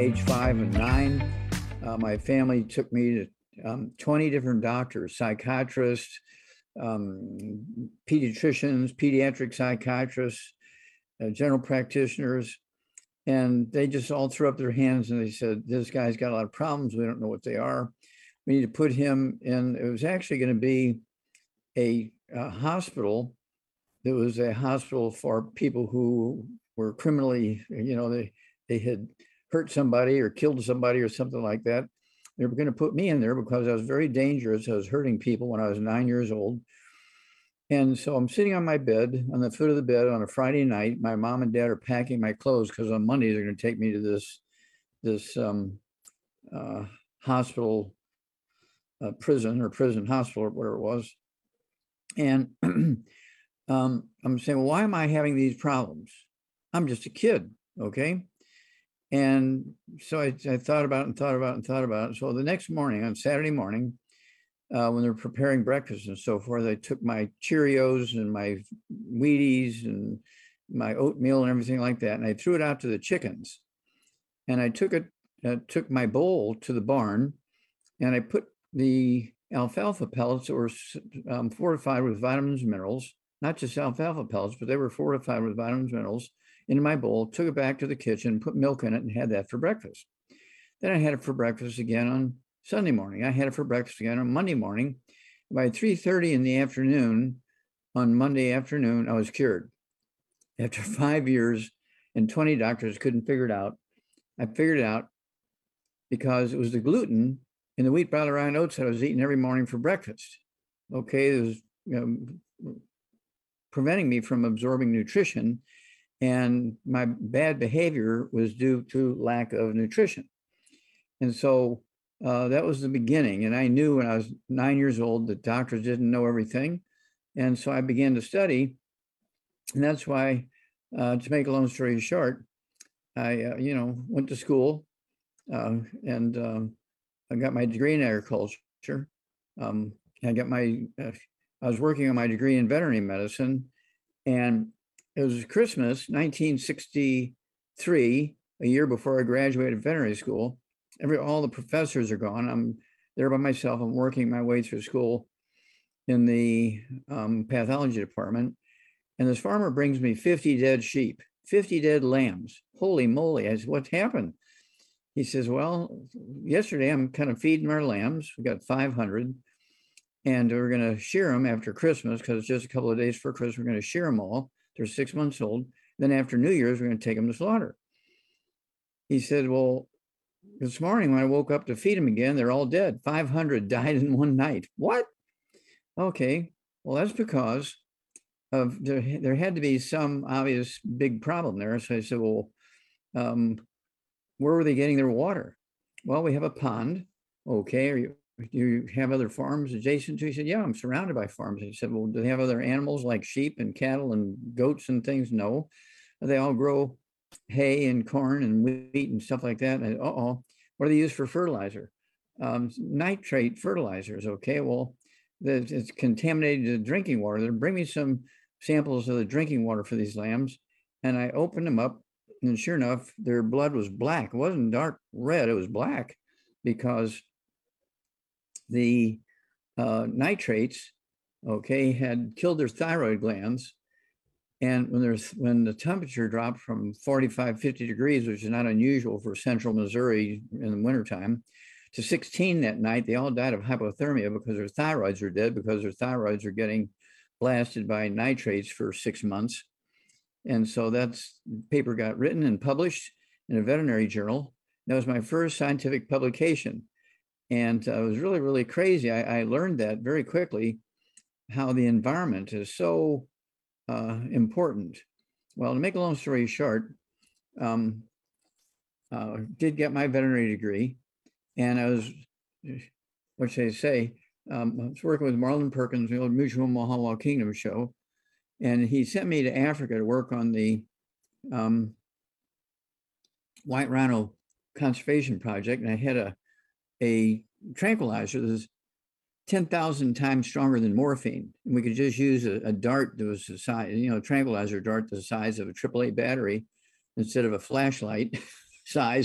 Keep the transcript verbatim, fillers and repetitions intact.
age five and nine. Uh, my family took me to um, twenty different doctors, psychiatrists, um, pediatricians, pediatric psychiatrists, uh, general practitioners, and they just all threw up their hands and they said, this guy's got a lot of problems. We don't know what they are. We need to put him in. It was actually going to be a, a hospital. It was a hospital for people who were criminally, you know, they, they had hurt somebody or killed somebody or something like that. They were going to put me in there because I was very dangerous. I was hurting people when I was nine years old. And so I'm sitting on my bed, on the foot of the bed on a Friday night. My mom and dad are packing my clothes because on Monday they're going to take me to this, this um, uh, hospital, uh, prison or prison hospital or whatever it was. And um, I'm saying, well, why am I having these problems? I'm just a kid, okay? And so I, I thought about it and thought about it and thought about it. So the next morning, on Saturday morning, uh, when they're preparing breakfast and so forth, I took my Cheerios and my Wheaties and my oatmeal and everything like that, and I threw it out to the chickens. And I took it, uh, took my bowl to the barn, and I put the alfalfa pellets that were um, fortified with vitamins and minerals, not just alfalfa pellets, but they were fortified with vitamins and minerals, into my bowl, took it back to the kitchen, put milk in it, and had that for breakfast. Then I had it for breakfast again on Sunday morning. I had it for breakfast again on Monday morning. By three thirty in the afternoon, on Monday afternoon, I was cured. After five years and twenty doctors couldn't figure it out, I figured it out because it was the gluten in the wheat, barley, rye, and oats that I was eating every morning for breakfast. Okay, it was, you know, preventing me from absorbing nutrition, and my bad behavior was due to lack of nutrition. And so uh, that was the beginning. And I knew when I was nine years old that doctors didn't know everything. And so I began to study. And that's why, uh, to make a long story short, I, uh, you know, went to school uh, and um, I got my degree in agriculture. Um, I got my, uh, I was working on my degree in veterinary medicine, and it was Christmas, nineteen sixty-three, a year before I graduated veterinary school. Every, all the professors are gone. I'm there by myself. I'm working my way through school in the um, pathology department. And this farmer brings me fifty dead sheep, fifty dead lambs. Holy moly. I said, what's happened? He says, well, yesterday I'm kind of feeding our lambs. We got five hundred. And we're going to shear them after Christmas because it's just a couple of days for Christmas. We're going to shear them all. They're six months old. Then after New Year's, we're going to take them to slaughter. He said, well, this morning when I woke up to feed them again, they're all dead. five hundred died in one night. What? Okay. Well, that's because of there, there had to be some obvious big problem there. So I said, well, um, where were they getting their water? Well, we have a pond. Okay. Are you, do you have other farms adjacent to? He said, yeah, I'm surrounded by farms. He said, well, do they have other animals like sheep and cattle and goats and things? No. They all grow hay and corn and wheat and stuff like that. And uh-oh, what do they use for fertilizer? Um, nitrate fertilizers. Okay, well, the, it's contaminated drinking water. Then bring me some samples of the drinking water for these lambs. And I opened them up, and sure enough, their blood was black. It wasn't dark red, it was black, because the uh, nitrates, okay, had killed their thyroid glands. And when there's when the temperature dropped from forty-five, fifty degrees, which is not unusual for central Missouri in the wintertime, to sixteen that night, they all died of hypothermia because their thyroids are dead, because their thyroids are getting blasted by nitrates for six months. And so that's paper got written and published in a veterinary journal. That was my first scientific publication. And uh, it was really, really crazy. I, I learned that very quickly, how the environment is so uh, important. Well, to make a long story short, um, uh, did get my veterinary degree, and I was, what should I say, um, I was working with Marlon Perkins, the old Mutual Mahawal Kingdom show, and he sent me to Africa to work on the um, White Rhino Conservation Project, and I had a a tranquilizer that was ten thousand times stronger than morphine. And we could just use a, a dart that was the size, you know, a tranquilizer dart the size of a triple A battery instead of a flashlight size.